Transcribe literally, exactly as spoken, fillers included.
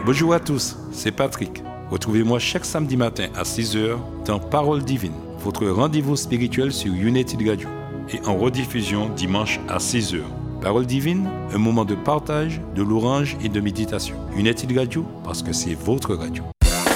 Bonjour à tous, c'est Patrick. Retrouvez-moi chaque samedi matin à six heures dans Parole Divine, votre rendez-vous spirituel sur United Radio et en rediffusion dimanche à six heures. Parole Divine, un moment de partage, de louange et de méditation. United Radio, parce que c'est votre radio.